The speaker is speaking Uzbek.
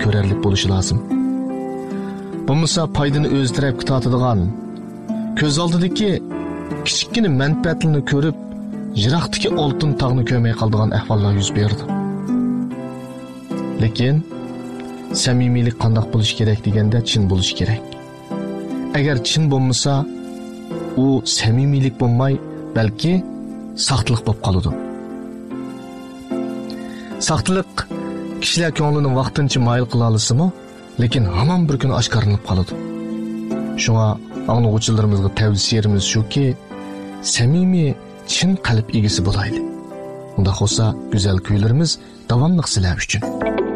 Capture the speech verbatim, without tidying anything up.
ko'rarlik bo'lishi lozim. Bo'lmasa foydani o'z tarafga tortadigan, ko'z oldidagi kichikgina manfaatlarni ko'rib, yiroqdagi oltin tog'ni ko'rmay qoladigan ahvollar yuz berdi. Lekin samimiylik qandoq bo'lishi kerak deganda chin bo'lishi kerak. Agar chin bo'lmasa, u samimiylik bo'lmay, balki saxtlik bo'lib qoladi. Saxtlik kishilar ko'nglini vaqtincha mayil qila olsa-mu, lekin hamon bir kun oshkorlanib qoladi. Shunga anglag'uvchilarimizga tavsiyamiz shuki, samimiy, chin qalb egasi bo'laylik. Unda bo'lsa, go'zal kuylarimiz davomli sizlar uchun.